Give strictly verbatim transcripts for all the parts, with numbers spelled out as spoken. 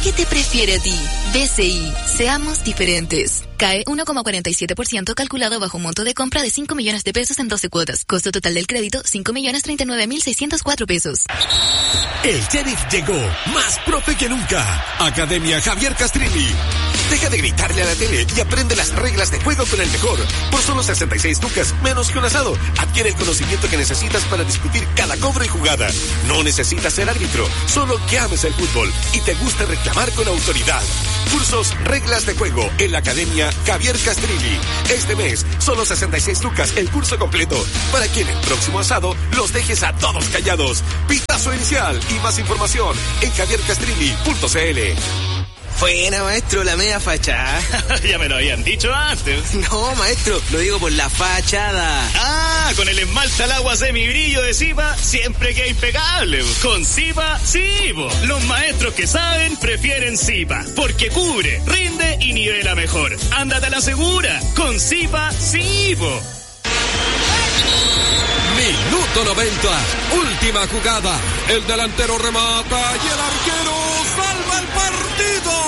¿Qué te prefiere a ti? B C I, seamos diferentes. C A E uno coma cuarenta y siete por ciento calculado bajo un monto de compra de cinco millones de pesos en doce cuotas. Costo total del crédito, cinco millones treinta y nueve mil seiscientos cuatro pesos. El Sheriff llegó, más profe que nunca. Academia Javier Castrilli. Deja de gritarle a la tele y aprende las reglas de juego con el mejor. Por solo sesenta y seis lucas, menos que un asado. Adquiere el conocimiento que necesitas para discutir cada cobro y jugada. No necesitas ser árbitro, solo que ames el fútbol y te gusta reclamar con autoridad. Cursos Reglas de Juego en la Academia Javier Castrilli. Este mes, solo sesenta y seis lucas el curso completo, para que en el próximo asado los dejes a todos callados. Pitazo inicial y más información en javier castrilli punto c l. Buena, maestro, la media fachada. Ya me lo habían dicho antes. No, maestro, lo digo por la fachada. Ah, con el esmalte al agua semibrillo de Zipa, siempre queda impecable. Con Zipa, sí, po. Los maestros que saben prefieren Zipa, porque cubre, rinde y nivela mejor. Ándate a la segura. Con Zipa, sí, po. Minuto noventa, última jugada. El delantero remata y el arquero salva el partido.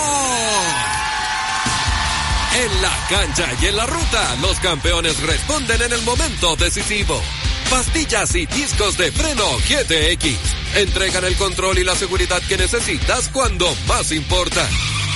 En la cancha y en la ruta, los campeones responden en el momento decisivo. Pastillas y discos de freno G T X entregan el control y la seguridad que necesitas cuando más importa.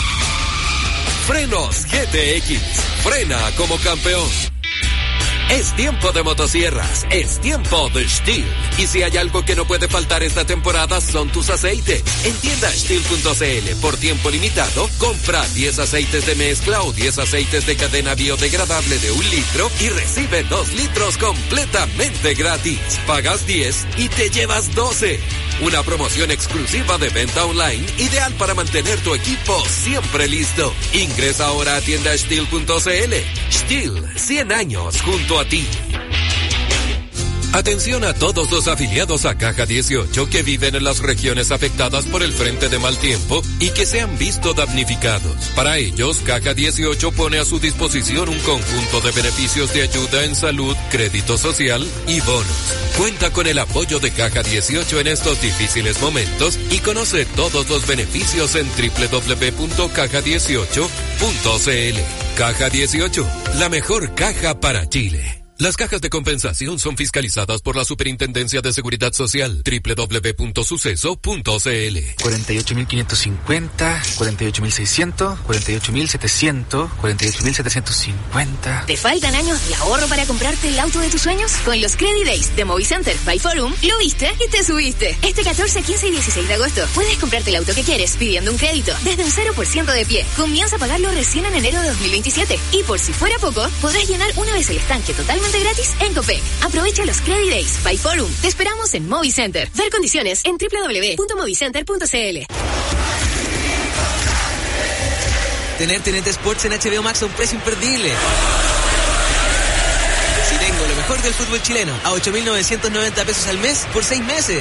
Frenos G T X, frena como campeón. Es tiempo de motosierras, es tiempo de Stihl. Y si hay algo que no puede faltar esta temporada son tus aceites. En tienda Stihl punto c l, por tiempo limitado, compra diez aceites de mezcla o diez aceites de cadena biodegradable de un litro y recibe dos litros completamente gratis. Pagas diez y te llevas doce. Una promoción exclusiva de venta online, ideal para mantener tu equipo siempre listo. Ingresa ahora a tienda Stihl punto c l. Stihl, cien años junto a ti. Atención a todos los afiliados a Caja dieciocho que viven en las regiones afectadas por el frente de mal tiempo y que se han visto damnificados. Para ellos, Caja dieciocho pone a su disposición un conjunto de beneficios de ayuda en salud, crédito social y bonos. Cuenta con el apoyo de Caja dieciocho en estos difíciles momentos y conoce todos los beneficios en doble u doble u doble u punto caja dieciocho punto c l. Caja dieciocho, la mejor caja para Chile. Las cajas de compensación son fiscalizadas por la Superintendencia de Seguridad Social. doble u doble u doble u punto suceso punto c l. cuarenta y ocho mil quinientos cincuenta, cuarenta y ocho mil seiscientos, cuarenta y ocho mil setecientos, cuarenta y ocho mil setecientos cincuenta. ¿Te faltan años de ahorro para comprarte el auto de tus sueños? Con los Credit Days de Movicenter by Forum, lo viste y te subiste. Este catorce, quince y dieciséis de agosto puedes comprarte el auto que quieres pidiendo un crédito desde un cero por ciento de pie. Comienza a pagarlo recién en enero de dos mil veintisiete. Y por si fuera poco, podrás llenar una vez el estanque totalmente gratis en Copec. Aprovecha los Credit Days by Forum. Te esperamos en Movicenter. Ver condiciones en doble u doble u doble u punto movicenter punto c l. Tener T N T Sports en H B O Max a un precio imperdible. Si tengo lo mejor del fútbol chileno a ocho mil novecientos noventa pesos al mes por seis meses.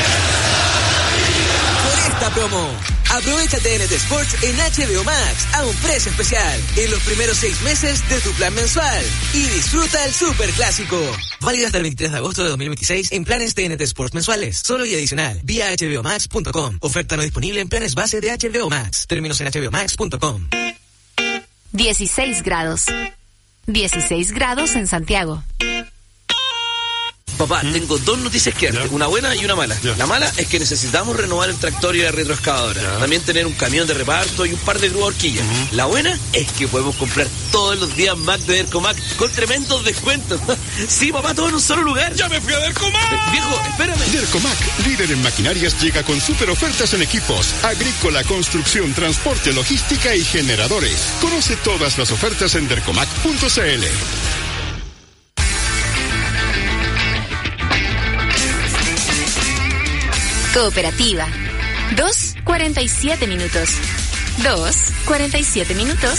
Por esta promo, aprovecha T N T Sports en H B O Max a un precio especial en los primeros seis meses de tu plan mensual y disfruta el superclásico. Válido hasta el veintitrés de agosto de dos mil veintiséis en planes T N T Sports mensuales, solo y adicional, vía h b o max punto com. Oferta no disponible en planes base de H B O Max. Términos en h b o max punto com. dieciséis grados. dieciséis grados en Santiago. Papá, ¿Mm? tengo dos noticias que darte, una buena y una mala. Ya. La mala es que necesitamos renovar el tractor y la retroexcavadora. Ya. También tener un camión de reparto y un par de grúas horquillas. Uh-huh. La buena es que podemos comprar todos los días Mac de Dercomac con tremendos descuentos. Sí, papá, todo en un solo lugar. ¡Ya me fui a Dercomac! Eh, viejo, espérame. Dercomac, líder en maquinarias, llega con super ofertas en equipos, agrícola, construcción, transporte, logística y generadores. Conoce todas las ofertas en dercomac punto c l. Cooperativa. Dos, cuarenta y siete minutos. Dos, cuarenta y siete minutos.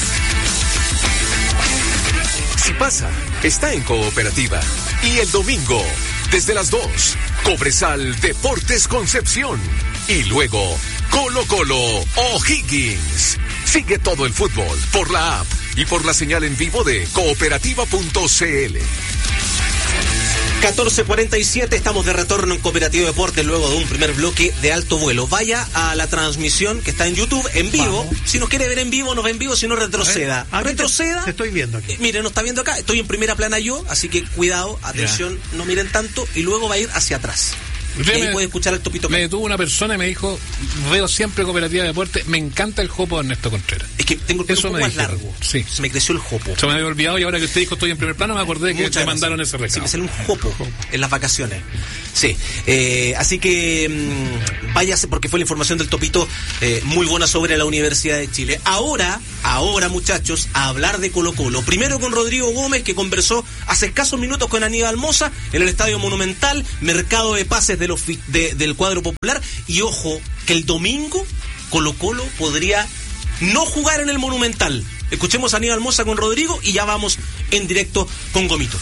Si pasa, está en Cooperativa. Y el domingo, desde las dos, Cobresal Deportes Concepción. Y luego, Colo Colo O'Higgins. Sigue todo el fútbol por la app y por la señal en vivo de cooperativa punto c l. catorce cuarenta y siete, estamos de retorno en Cooperativo Deportes luego de un primer bloque de alto vuelo. Vaya a la transmisión que está en YouTube, en vivo. Vamos. Si nos quiere ver en vivo, nos ve en vivo, si no retroceda. A ver, retroceda. Te, te estoy viendo aquí. Eh, mire, nos está viendo acá, estoy en primera plana yo, así que cuidado, atención, ya. No miren tanto, y luego va a ir hacia atrás. Y ahí me, puede escuchar el Topito. Me detuvo una persona y me dijo, veo siempre Cooperativa de Deportes, me encanta el jopo de Ernesto Contreras. Es que tengo el pelo un poco más largo. Sí. Se me creció el jopo. Se me había olvidado y ahora que usted dijo estoy en primer plano me acordé de que te mandaron ese recado. Sí, me salió un jopo en las vacaciones. Sí, eh, así que mmm, váyase porque fue la información del Topito eh, muy buena sobre la Universidad de Chile. Ahora, ahora muchachos, a hablar de Colo Colo. Primero con Rodrigo Gómez, que conversó hace escasos minutos con Aníbal Mosa en el Estadio Monumental, mercado de pases de los, de, del cuadro popular. Y ojo, que el domingo Colo Colo podría no jugar en el Monumental. Escuchemos a Aníbal Mosa con Rodrigo y ya vamos en directo con Gomito.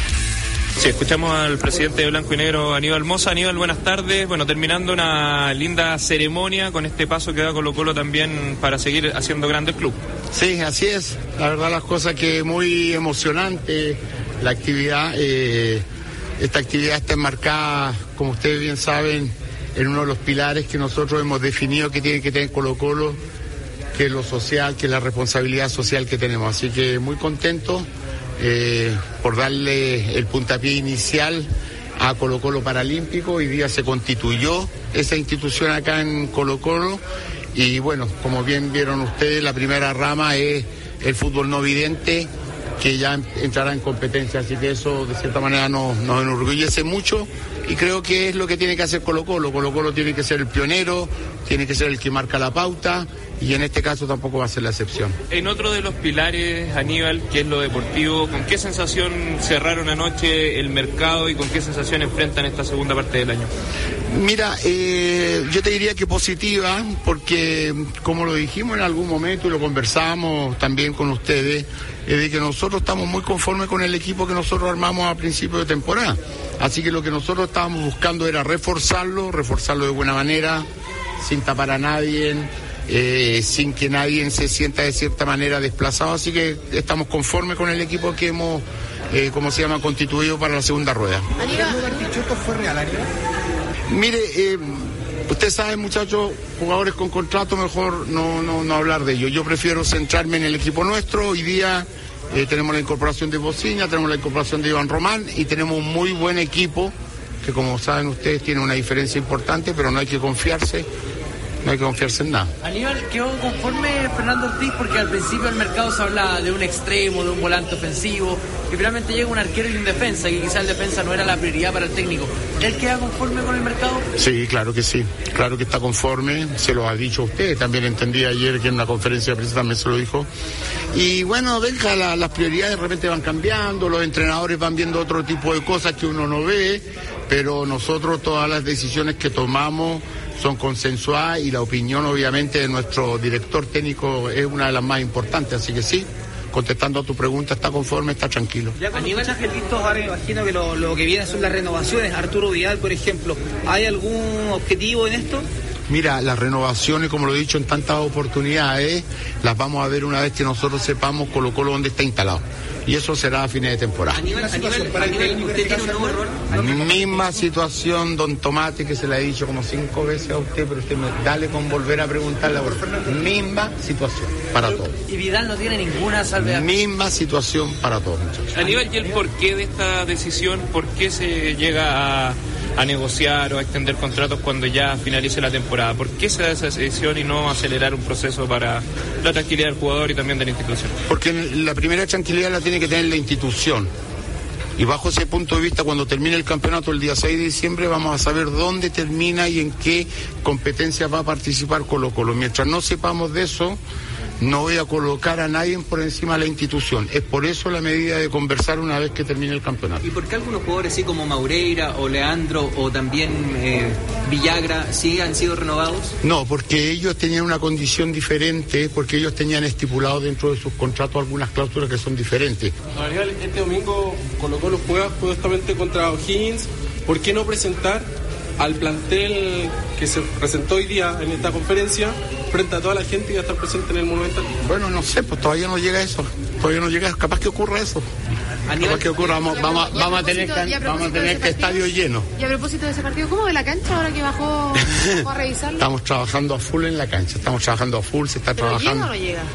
Sí, escuchamos al presidente de Blanco y Negro, Aníbal Mosa. Aníbal, buenas tardes. Bueno, terminando una linda ceremonia con este paso que da Colo Colo también para seguir haciendo grande el club. Sí, así es. La verdad las cosas que muy emocionante la actividad. Eh, esta actividad está enmarcada, como ustedes bien saben, en uno de los pilares que nosotros hemos definido que tiene que tener Colo Colo, que es lo social, que es la responsabilidad social que tenemos. Así que muy contento. Eh, por darle el puntapié inicial a Colo Colo Paralímpico. Hoy día se constituyó esa institución acá en Colo Colo y bueno, como bien vieron ustedes, la primera rama es el fútbol no vidente, que ya entrará en competencia, así que eso de cierta manera nos, nos enorgullece mucho y creo que es lo que tiene que hacer Colo Colo. Colo Colo tiene que ser el pionero, tiene que ser el que marca la pauta y en este caso tampoco va a ser la excepción. En otro de los pilares, Aníbal, que es lo deportivo, ¿con qué sensación cerraron anoche el mercado y con qué sensación enfrentan esta segunda parte del año? Mira, eh, yo te diría que positiva, porque como lo dijimos en algún momento y lo conversamos también con ustedes, es de que nosotros estamos muy conformes con el equipo que nosotros armamos a principio de temporada. Así que lo que nosotros estábamos buscando era reforzarlo, reforzarlo de buena manera, sin tapar a nadie, eh, sin que nadie se sienta de cierta manera desplazado. Así que estamos conformes con el equipo que hemos, eh, ¿cómo se llama?, constituido para la segunda rueda. ¿Esto fue real, Aníbal? Mire, eh, usted sabe, muchachos, jugadores con contrato, mejor no, no, no hablar de ellos. Yo prefiero centrarme en el equipo nuestro. Hoy día eh, tenemos la incorporación de Bociña, tenemos la incorporación de Iván Román y tenemos un muy buen equipo que, como saben ustedes, tiene una diferencia importante, pero no hay que confiarse. No hay que confiarse en nada. Aníbal, ¿quedó conforme Fernando Ortiz? Porque al principio del mercado se hablaba de un extremo, de un volante ofensivo, y finalmente llega un arquero y un defensa, y quizás el defensa no era la prioridad para el técnico. ¿Él queda conforme con el mercado? Sí, claro que sí. Claro que está conforme. Se lo ha dicho usted. También entendí ayer que en una conferencia de prensa también se lo dijo. Y bueno, venga, la, las prioridades de repente van cambiando, los entrenadores van viendo otro tipo de cosas que uno no ve, pero nosotros todas las decisiones que tomamos son consensuadas y la opinión obviamente de nuestro director técnico es una de las más importantes, así que sí, contestando a tu pregunta, está conforme, está tranquilo. Ya con Aníbal listos, ahora me imagino que lo, lo que viene son las renovaciones. Arturo Vidal, por ejemplo, ¿hay algún objetivo en esto? Mira, las renovaciones, como lo he dicho en tantas oportunidades, las vamos a ver una vez que nosotros sepamos Colo Colo dónde está instalado. Y eso será a fines de temporada. Aníbal, Aníbal, para Aníbal, ¿usted tiene un nuevo error? Misma situación, don Tomate, que se la he dicho como cinco veces a usted, pero usted me dale con volver a preguntarle. Misma situación para todos. Y Vidal no tiene ninguna salvedad. Misma situación para todos, muchachos. Aníbal, ¿y el porqué de esta decisión? ¿Por qué se llega a, a negociar o a extender contratos cuando ya finalice la temporada? ¿Por qué se da esa decisión y no acelerar un proceso para la tranquilidad del jugador y también de la institución? Porque la primera tranquilidad la tiene que tener la institución. Y bajo ese punto de vista, cuando termine el campeonato el día seis de diciembre, vamos a saber dónde termina y en qué competencias va a participar Colo Colo. Mientras no sepamos de eso, no voy a colocar a nadie por encima de la institución. Es por eso la medida de conversar una vez que termine el campeonato. ¿Y por qué algunos jugadores así como Maureira o Leandro o también eh, Villagra sí han sido renovados? No, porque ellos tenían una condición diferente, porque ellos tenían estipulado dentro de sus contratos algunas cláusulas que son diferentes. Este domingo Colo Colo juega justamente contra O'Higgins. ¿Por qué no presentar al plantel que se presentó hoy día en esta conferencia frente a toda la gente y va a estar presente en el Monumental? Bueno, no sé, pues todavía no llega eso. Todavía no llega, capaz que ocurra eso. Capaz que ocurra, vamos, vamos, Y a vamos a tener, propósito- y a que- vamos a propósito de tener ese que partido- estadio lleno. Y a propósito de ese partido, ¿cómo ve la cancha ahora que bajó, bajó a revisarlo? Estamos trabajando a full en la cancha, estamos trabajando a full, se está ¿Pero llega trabajando. o no llega?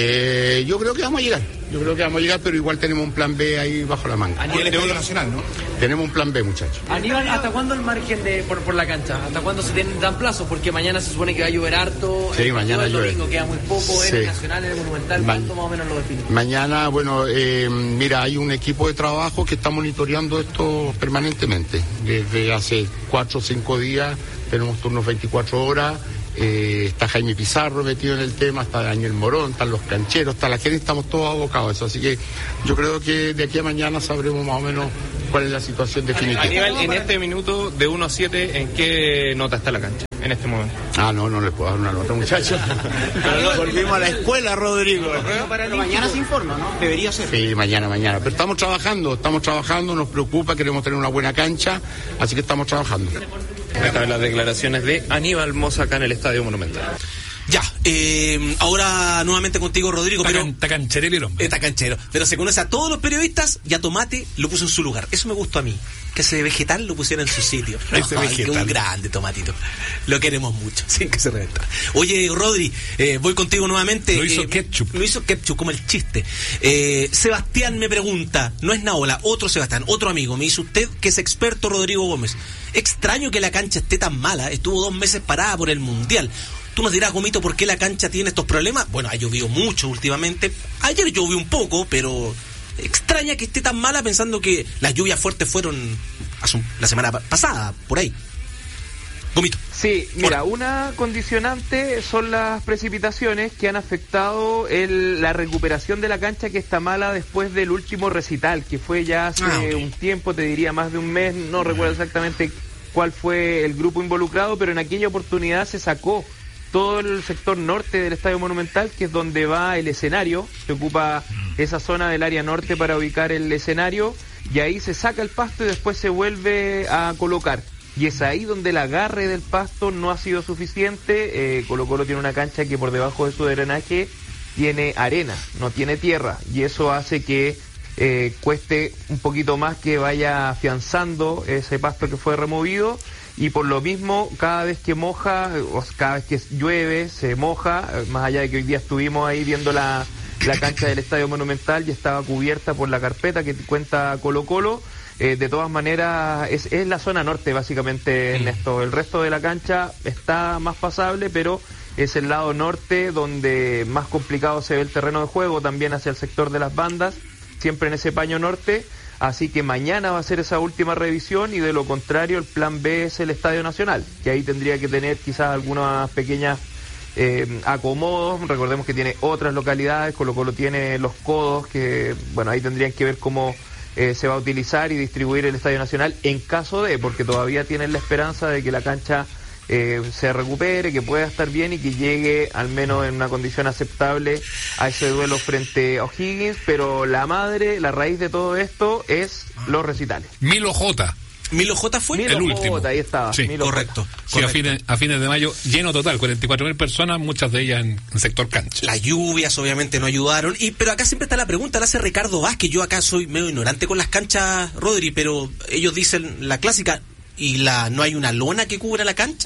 Eh, yo creo que vamos a llegar, yo creo que vamos a llegar, pero igual tenemos un plan B ahí bajo la manga. A nivel Estadio Nacional, ¿no? Tenemos un plan B, muchachos. Aníbal, ¿hasta cuándo el margen de por, por la cancha? ¿Hasta cuándo se tienen, dan plazos? Porque mañana se supone que va a llover harto. Sí, el mañana partido del llueve. domingo queda muy poco, Sí. en el Nacional, en el Monumental, Ma- ¿cuánto más o menos lo define? Mañana, bueno, eh, mira, hay un equipo de trabajo que está monitoreando esto permanentemente. Desde hace cuatro o cinco días tenemos turnos veinticuatro horas. Eh, está Jaime Pizarro metido en el tema, está Daniel Morón, están los cancheros, está la gente, estamos todos abocados a eso. Así que yo creo que de aquí a mañana sabremos más o menos cuál es la situación definitiva. Aníbal, en este minuto de uno a siete, ¿en qué nota está la cancha en este momento? Ah, no, no les puedo dar una nota, muchachos. Volvimos a la escuela, Rodrigo. Pero mañana se informa, ¿no? Debería ser. Sí, mañana, mañana. Pero estamos trabajando, estamos trabajando, nos preocupa, queremos tener una buena cancha, así que estamos trabajando. Estas son las declaraciones de Aníbal Mosa acá en el Estadio Monumental. Ya, eh, ahora nuevamente contigo, Rodrigo. Pero, Está cancherero el hombre. Está canchero. Pero se conoce a todos los periodistas y a Tomate lo puso en su lugar. Eso me gustó a mí. Que ese vegetal lo pusiera en su sitio. Ese Ay, vegetal. que un grande Tomatito. Lo queremos mucho, sin que se reventara. Oye, Rodri, eh, voy contigo nuevamente. Lo hizo Eh, ketchup. Lo hizo ketchup, como el chiste. Eh, Sebastián me pregunta, no es Naola, otro Sebastián, otro amigo. Me dice usted que es experto, Rodrigo Gómez. Extraño que la cancha esté tan mala. Estuvo dos meses parada por el Mundial. Tú nos dirás, Gomito, ¿por qué la cancha tiene estos problemas? Bueno, ha llovido mucho últimamente. Ayer llovió un poco, pero extraña que esté tan mala pensando que las lluvias fuertes fueron hace un- la semana pa- pasada, por ahí. Gomito. Sí, mira, una condicionante son las precipitaciones que han afectado el, la recuperación de la cancha, que está mala después del último recital, que fue ya hace Ah, ok. un tiempo, te diría más de un mes, no recuerdo exactamente cuál fue el grupo involucrado, pero en aquella oportunidad se sacó todo el sector norte del Estadio Monumental, que es donde va el escenario, se ocupa esa zona del área norte para ubicar el escenario, y ahí se saca el pasto y después se vuelve a colocar. Y es ahí donde el agarre del pasto no ha sido suficiente. eh, Colo Colo tiene una cancha que por debajo de su drenaje tiene arena, no tiene tierra, y eso hace que eh, cueste un poquito más que vaya afianzando ese pasto que fue removido, y por lo mismo cada vez que moja, o cada vez que llueve, se moja, eh, más allá de que hoy día estuvimos ahí viendo la, la cancha del Estadio Monumental y estaba cubierta por la carpeta que cuenta Colo Colo. Eh, de todas maneras, es, es la zona norte básicamente, Ernesto. El resto de la cancha está más pasable, pero es el lado norte donde más complicado se ve el terreno de juego, también hacia el sector de las bandas, siempre en ese paño norte. Así que mañana va a ser esa última revisión, y de lo contrario el plan B es el Estadio Nacional, que ahí tendría que tener quizás algunas pequeñas eh, acomodos. Recordemos que tiene otras localidades, Colo Colo tiene Los Codos, que bueno, ahí tendrían que ver cómo eh, se va a utilizar y distribuir el Estadio Nacional en caso de, porque todavía tienen la esperanza de que la cancha eh, se recupere, que pueda estar bien y que llegue al menos en una condición aceptable a ese duelo frente a O'Higgins. Pero la madre, la raíz de todo esto es los recitales. Milo J. Milo J fue el último. Ahí estaba. Sí, Milo correcto. Sí, a fines, a fines de mayo, lleno total, cuarenta y cuatro mil personas, muchas de ellas en, en sector cancha. Las lluvias obviamente no ayudaron, y pero acá siempre está la pregunta, la hace Ricardo Vázquez. Yo acá soy medio ignorante con las canchas, Rodri, pero ellos dicen la clásica, ¿y la no hay una lona que cubra la cancha?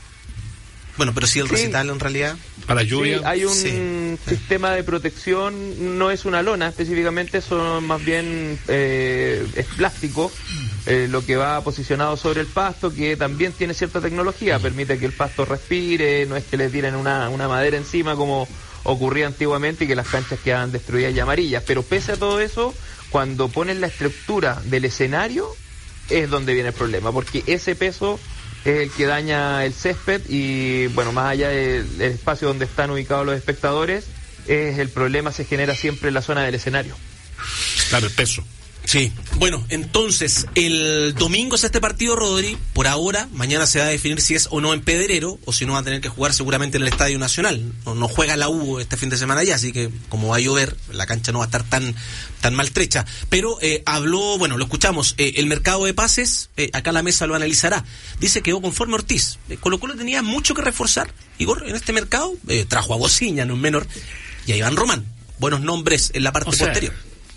Bueno, pero sí el Sí. recital en realidad. Para lluvia. Sí, hay un Sí. sistema de protección, no es una lona específicamente, son más bien eh, es plástico, eh, lo que va posicionado sobre el pasto, que también tiene cierta tecnología, permite que el pasto respire, no es que le tiren una, una madera encima como ocurría antiguamente y que las canchas quedaban destruidas y amarillas. Pero pese a todo eso, cuando ponen la estructura del escenario es donde viene el problema, porque ese peso es el que daña el césped, y bueno, más allá del, del espacio donde están ubicados los espectadores, es el problema se genera siempre en la zona del escenario. Claro, el peso. Sí, bueno, entonces el domingo es este partido, Rodri. Por ahora, mañana se va a definir si es o no en Pedrero, o si no va a tener que jugar seguramente en el Estadio Nacional. No, no juega la U este fin de semana ya, así que como va a llover, la cancha no va a estar tan tan maltrecha. Pero eh, habló, bueno, lo escuchamos, eh, el mercado de pases, eh, acá la mesa lo analizará. Dice que quedó conforme Ortiz. Eh, Colo-Colo tenía mucho que reforzar, Igor, en este mercado. Eh, trajo a Bociña, no es menor, y a Iván Román. Buenos nombres en la parte o sea, posterior.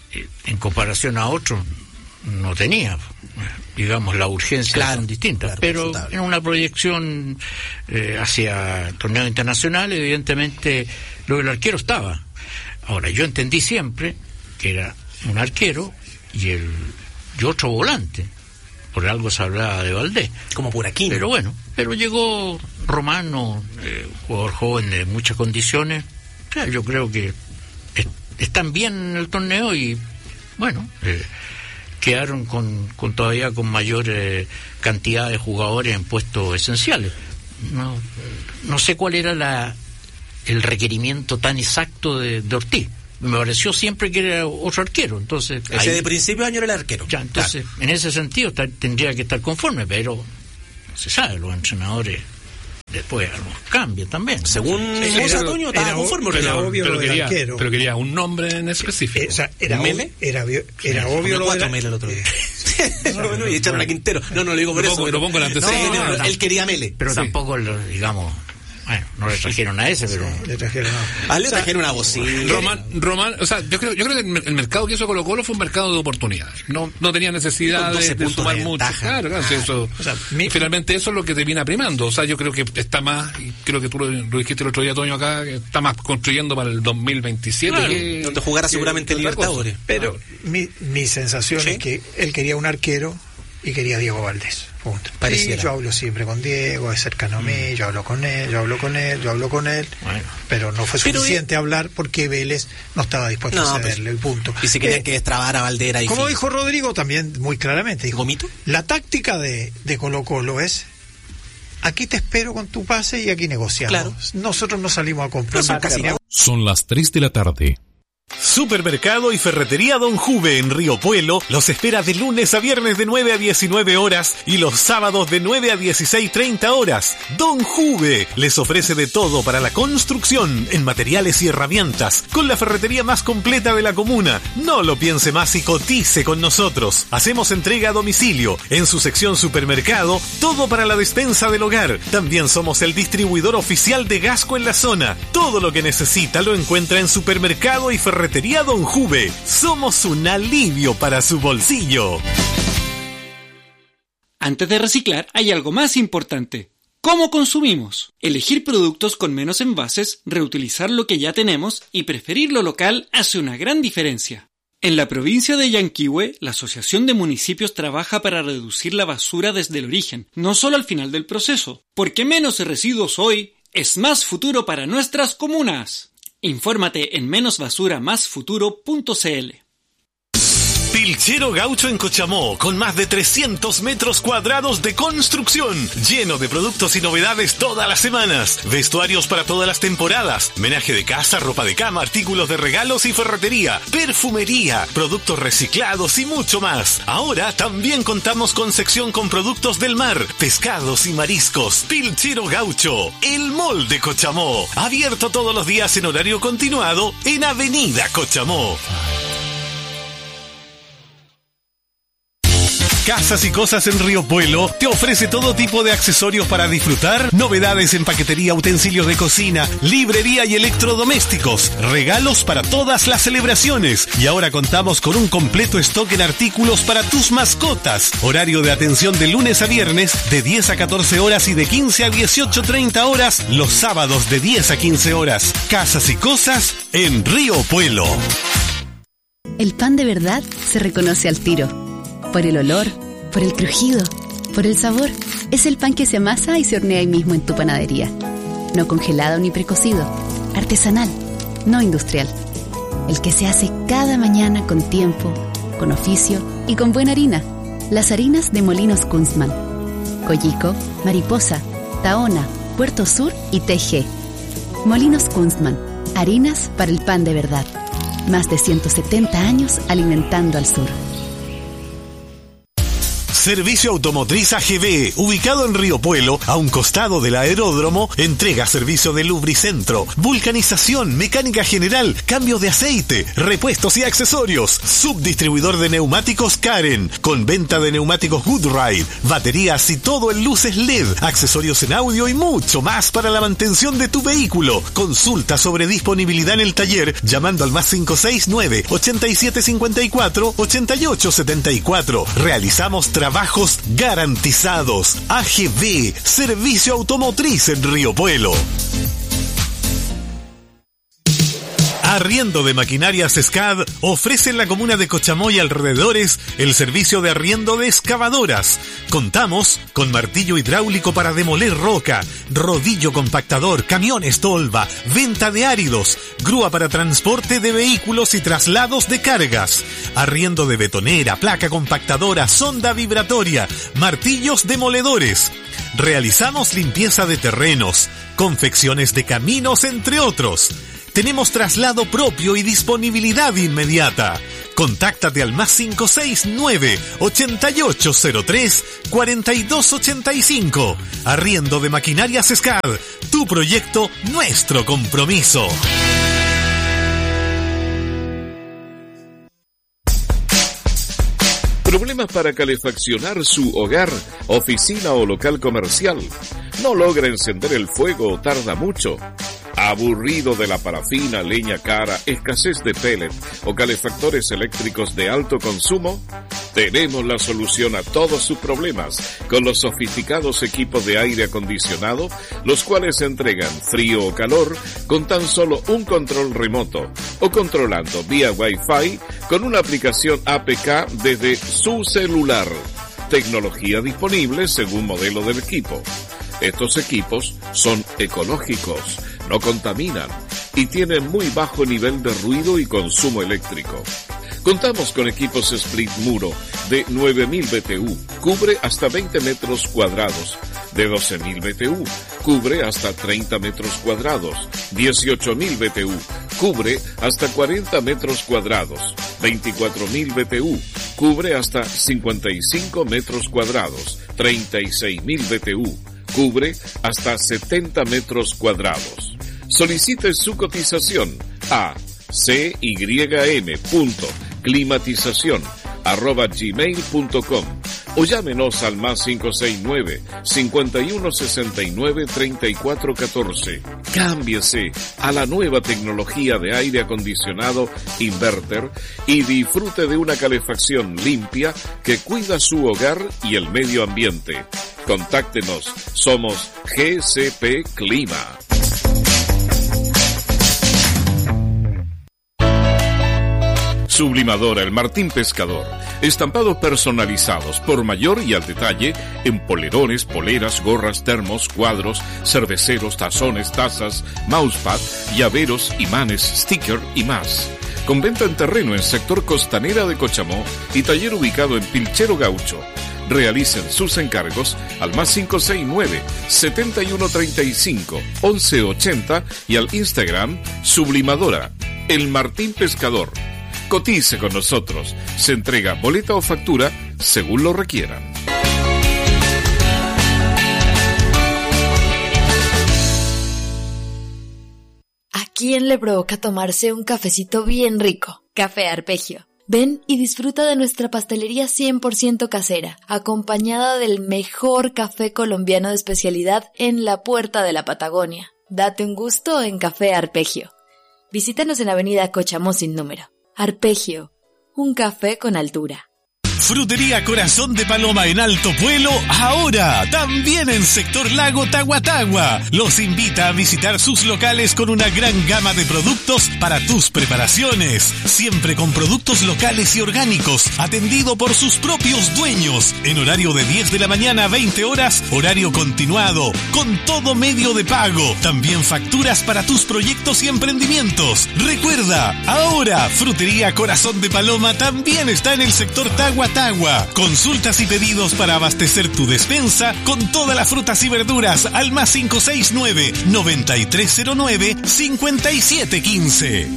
En comparación a otros, no tenía, digamos, la urgencia claro, son distintas, claro, pero en una proyección eh, hacia torneo internacional, evidentemente lo del arquero estaba. Ahora, yo entendí siempre que era un arquero y el y otro volante, por algo se hablaba de Valdés. Como por aquí. Pero bueno, pero llegó Romano, eh, jugador joven de muchas condiciones. O sea, yo creo que es, están bien en el torneo y bueno, eh, quedaron con, con todavía con mayor eh, cantidad de jugadores en puestos esenciales. No, no sé cuál era la el requerimiento tan exacto de, de Ortiz. Me pareció siempre que era otro arquero, entonces ese ahí, de principio de año era el arquero. Ya, entonces, claro, en ese sentido está, tendría que estar conforme, pero no se sabe, los entrenadores después algo cambia también. Según sí, José Antonio estaba conforme, pero, era obvio pero lo del quería, arquero. Pero quería un nombre en específico. O sea, era ¿Mele? Era, era, era sí, obvio lo del Mele el otro día. no, no, y echaron a Quintero. No, no lo digo por lo eso. Pongo, pero, lo pongo en antecedentes. No, no, no, él quería Mele. Pero sí, tampoco, lo, digamos... Bueno, no le trajeron a ese, pero... Le trajeron a... Ah, le trajeron a Bocina. Román, Román, o sea, yo creo, yo creo que el, el mercado que hizo Colo-Colo fue un mercado de oportunidades. No, no tenía necesidad de, de sumar de mucho. Claro, claro, ah, eso, o sea, mi... finalmente eso es lo que termina primando. O sea, yo creo que está más, y creo que tú lo, lo dijiste el otro día, Toño, acá, que está más construyendo para el dos mil veintisiete. Claro, que, donde jugará seguramente en Libertadores. Pero ah, mi, mi sensación ¿sí? es que él quería un arquero y quería a Diego Valdés. Punto. Y yo hablo siempre con Diego, es cercano a mí, mm. yo hablo con él, yo hablo con él, yo hablo con él, bueno. pero no fue suficiente pero, hablar porque Vélez no estaba dispuesto no, a cederle pues, el punto. Y si querían eh, que destrabar a Valdera. Como fin. dijo Rodrigo también muy claramente, dijo, ¿Gomito? La táctica de, de Colo-Colo es, aquí te espero con tu pase y aquí negociamos. Claro. Nosotros no salimos a comprar. No, casi no. Son las tres de la tarde. Supermercado y Ferretería Don Juve en Río Puelo los espera de lunes a viernes de nueve a diecinueve horas y los sábados de nueve a dieciséis treinta horas. Don Juve les ofrece de todo para la construcción en materiales y herramientas con la ferretería más completa de la comuna. No lo piense más y cotice con nosotros. Hacemos entrega a domicilio en su sección supermercado, todo para la despensa del hogar. También somos el distribuidor oficial de Gasco en la zona. Todo lo que necesita lo encuentra en Supermercado y Ferretería Ferretería Don Juve. Somos un alivio para su bolsillo. Antes de reciclar, hay algo más importante. ¿Cómo consumimos? Elegir productos con menos envases, reutilizar lo que ya tenemos y preferir lo local hace una gran diferencia. En la provincia de Yanquihue, la Asociación de Municipios trabaja para reducir la basura desde el origen, no solo al final del proceso, porque menos residuos hoy es más futuro para nuestras comunas. Infórmate en menos basura más futuro punto c l. Pilchero Gaucho en Cochamó, con más de trescientos metros cuadrados de construcción, lleno de productos y novedades todas las semanas, vestuarios para todas las temporadas, menaje de casa, ropa de cama, artículos de regalos y ferretería, perfumería, productos reciclados y mucho más. Ahora también contamos con sección con productos del mar, pescados y mariscos. Pilchero Gaucho, el mall de Cochamó, abierto todos los días en horario continuado en Avenida Cochamó. Casas y Cosas en Río Puelo te ofrece todo tipo de accesorios para disfrutar, novedades en paquetería, utensilios de cocina, librería y electrodomésticos, regalos para todas las celebraciones. Y ahora contamos con un completo stock en artículos para tus mascotas. Horario de atención de lunes a viernes de diez a catorce horas y de quince a dieciocho treinta horas los sábados de diez a quince horas. Casas y Cosas en Río Puelo. El pan de verdad se reconoce al tiro. Por el olor, por el crujido, por el sabor. Es el pan que se amasa y se hornea ahí mismo en tu panadería. No congelado ni precocido. Artesanal, no industrial. El que se hace cada mañana con tiempo, con oficio y con buena harina. Las harinas de Molinos Kunzman. Coyico, Mariposa, Tahona, Puerto Sur y T G. Molinos Kunzman. Harinas para el pan de verdad. Más de ciento setenta años alimentando al sur. Servicio Automotriz A G B, ubicado en Río Puelo, a un costado del aeródromo, entrega servicio de lubricentro, vulcanización, mecánica general, cambio de aceite, repuestos y accesorios. Subdistribuidor de neumáticos Karen, con venta de neumáticos Goodride, baterías y todo en luces L E D, accesorios en audio y mucho más para la mantención de tu vehículo. Consulta sobre disponibilidad en el taller llamando al más cinco seis nueve, ochenta y siete cincuenta y cuatro, ochenta y ocho setenta y cuatro. Realizamos trabajos garantizados. A G B, Servicio Automotriz en Río Puelo. Arriendo de Maquinarias S C A D ofrece en la comuna de Cochamoy y alrededores el servicio de arriendo de excavadoras. Contamos con martillo hidráulico para demoler roca, rodillo compactador, camiones tolva, venta de áridos, grúa para transporte de vehículos y traslados de cargas, arriendo de betonera, placa compactadora, sonda vibratoria, martillos demoledores. Realizamos limpieza de terrenos, confecciones de caminos, entre otros. Tenemos traslado propio y disponibilidad inmediata. Contáctate al más cinco seis nueve, ochenta y ocho cero tres, cuarenta y dos ochenta y cinco. Arriendo de Maquinarias S C A D. Tu proyecto, nuestro compromiso. ¿Problemas para calefaccionar su hogar, oficina o local comercial? ¿No logra encender el fuego o tarda mucho? ¿Aburrido de la parafina, leña cara, escasez de pellet o calefactores eléctricos de alto consumo? Tenemos la solución a todos sus problemas con los sofisticados equipos de aire acondicionado, los cuales entregan frío o calor con tan solo un control remoto o controlando vía Wi-Fi con una aplicación A P K desde su celular. Tecnología disponible según modelo del equipo. Estos equipos son ecológicos, no contaminan y tienen muy bajo nivel de ruido y consumo eléctrico. Contamos con equipos split muro de nueve mil B T U, cubre hasta veinte metros cuadrados, de doce mil B T U, cubre hasta treinta metros cuadrados, dieciocho mil B T U, cubre hasta cuarenta metros cuadrados, veinticuatro mil B T U, cubre hasta cincuenta y cinco metros cuadrados, treinta y seis mil B T U, cubre hasta setenta metros cuadrados. Solicite su cotización a cym.climatización arroba gmail punto com o llámenos al más cinco seis nueve, cincuenta y uno sesenta y nueve, treinta y cuatro catorce. Cámbiese a la nueva tecnología de aire acondicionado Inverter y disfrute de una calefacción limpia que cuida su hogar y el medio ambiente. Contáctenos, somos G C P Clima. Sublimadora El Martín Pescador. Estampados personalizados por mayor y al detalle en polerones, poleras, gorras, termos, cuadros, cerveceros, tazones, tazas, mousepad, llaveros, imanes, sticker y más. Con venta en terreno en sector Costanera de Cochamó y taller ubicado en Pilchero Gaucho. Realicen sus encargos al más cinco seis nueve, setenta y uno treinta y cinco, once ochenta y al Instagram Sublimadora El Martín Pescador. Cotice con nosotros. Se entrega boleta o factura según lo requieran. ¿A quién le provoca tomarse un cafecito bien rico? Café Arpegio. Ven y disfruta de nuestra pastelería cien por ciento casera, acompañada del mejor café colombiano de especialidad en la puerta de la Patagonia. Date un gusto en Café Arpegio. Visítanos en Avenida Cochamó sin número. Arpegio, un café con altura. Frutería Corazón de Paloma en Alto Puelo, ahora también en sector Lago Tahuatahua. Los invita a visitar sus locales con una gran gama de productos para tus preparaciones. Siempre con productos locales y orgánicos, atendido por sus propios dueños. En horario de diez de la mañana a veinte horas, horario continuado, con todo medio de pago. También facturas para tus proyectos y emprendimientos. Recuerda, ahora Frutería Corazón de Paloma también está en el sector Tahuatahua. Consultas y pedidos para abastecer tu despensa con todas las frutas y verduras al más cinco seis nueve, noventa y tres cero nueve, cincuenta y siete quince.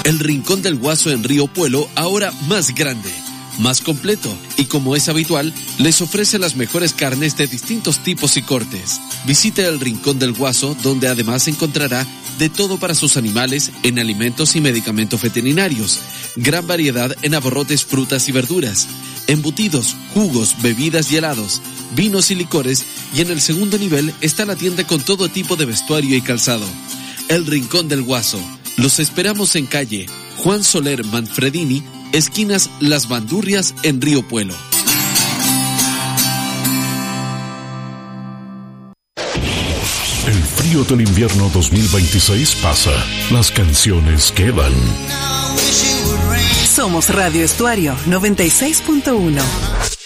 El Rincón del Guaso en Río Puelo, ahora más grande, más completo, y como es habitual, les ofrece las mejores carnes de distintos tipos y cortes. Visite el Rincón del Guaso, donde además encontrará de todo para sus animales en alimentos y medicamentos veterinarios, gran variedad en abarrotes, frutas y verduras, embutidos, jugos, bebidas y helados, vinos y licores, y en el segundo nivel está la tienda con todo tipo de vestuario y calzado. El Rincón del Guaso. Los esperamos en calle Juan Soler Manfredini, esquinas Las Bandurrias en Río Puelo. El frío del invierno dos mil veintiséis pasa. Las canciones quedan. Somos Radio Estuario noventa y seis punto uno.